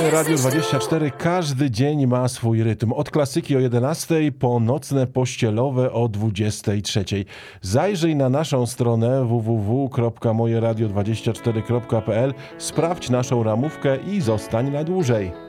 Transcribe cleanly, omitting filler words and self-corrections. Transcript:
Moje Radio 24 każdy dzień ma swój rytm. Od klasyki o 11 po nocne pościelowe o 23. Zajrzyj na naszą stronę www.mojeradio24.pl, sprawdź naszą ramówkę i zostań na dłużej.